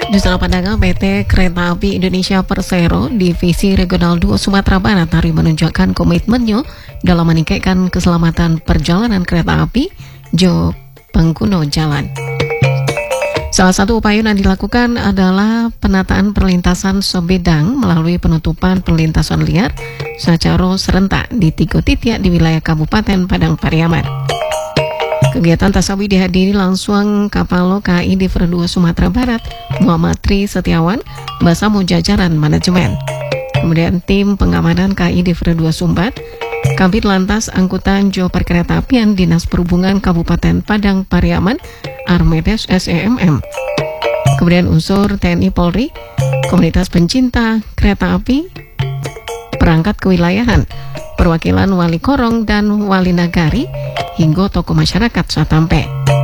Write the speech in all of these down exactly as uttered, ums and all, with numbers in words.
Jasa Pandangan P T Kereta Api Indonesia Persero Divisi Regional dua Sumatera Barat hari menunjukkan komitmennya dalam meningkatkan keselamatan perjalanan kereta api jo pengguna jalan. Salah satu upaya yang dilakukan adalah penataan perlintasan sebidang melalui penutupan perlintasan liar secara serentak di tiga titik di wilayah Kabupaten Padang Pariaman. Kegiatan tasawuf dihadiri langsung Kapalo K I Diver dua Sumatera Barat Muhammad Tri Setiawan bersama jajaran manajemen. Kemudian tim pengamanan K I Diver dua Sumbat, Kabid Lantas Angkutan Jo Perkeretaapian Dinas Perhubungan Kabupaten Padang Pariaman Armedes S E M M. Kemudian unsur T N I Polri, komunitas pencinta kereta api, perangkat kewilayahan, perwakilan wali korong dan wali nagari, hingga tokoh masyarakat satampe.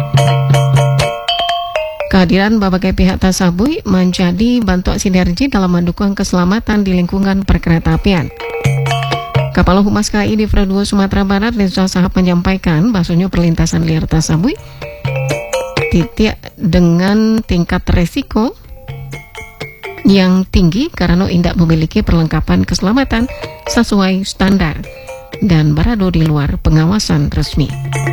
Kehadiran berbagai pihak tasabui menjadi bentuk sinergi dalam mendukung keselamatan di lingkungan perkeretaapian. Kapalo Humas K I Diver dua Sumatera Barat Reza Sahab menyampaikan bahasanya perlintasan liar tasabui titik dengan tingkat resiko yang tinggi karena tidak memiliki perlengkapan keselamatan sesuai standar dan berada di luar pengawasan resmi.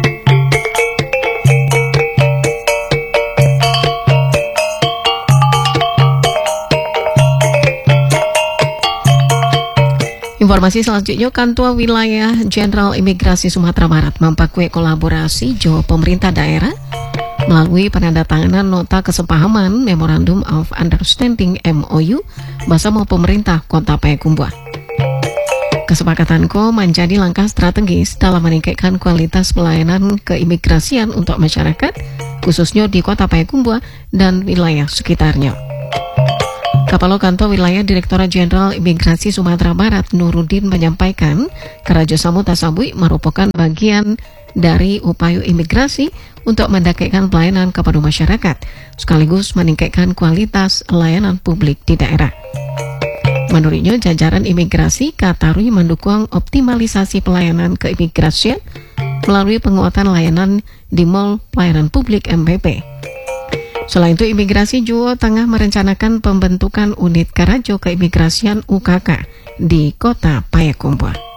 Informasi selanjutnya, Kantor Wilayah Jenderal Imigrasi Sumatera Barat mempakui kolaborasi jo pemerintah daerah melalui penandatanganan nota kesepahaman Memorandum of Understanding M O U bersama pemerintah Kota Payakumbuh. Kesepakatan ko menjadi langkah strategis dalam meningkatkan kualitas pelayanan keimigrasian untuk masyarakat, khususnya di Kota Payakumbuh dan wilayah sekitarnya. Kapalo Kantor Wilayah Direktorat Jenderal Imigrasi Sumatera Barat Nurudin menyampaikan kerjasama tasabui merupakan bagian dari upaya imigrasi untuk mendekatkan pelayanan kepada masyarakat, sekaligus meningkatkan kualitas layanan publik di daerah. Menurutnya, jajaran imigrasi Katarui mendukung optimalisasi pelayanan keimigrasian melalui penguatan layanan di Mall Pelayanan Publik M P P. Selain itu, imigrasi juga tengah merencanakan pembentukan unit Karajo Keimigrasian U K K di Kota Payakumbuh.